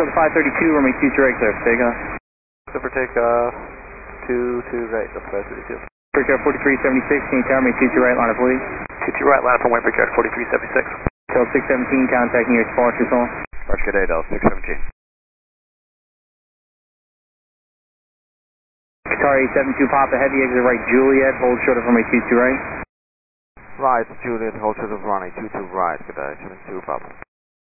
Delta 532, runway 22 right, clear for takeoff. Clear for takeoff, 22 right, Delta 532. Brickyard 4376, can you tell me 22 right, line up please? 22 right, line up from Brickyard 4376. Delta 617, contacting your departure zone. Roger, good day, Delta 617. Qatar 872, Papa Heavy, exit right, Juliet, hold short of runway 22 right. Right, Juliet, hold short of runway 22 right, good day, 72 Papa.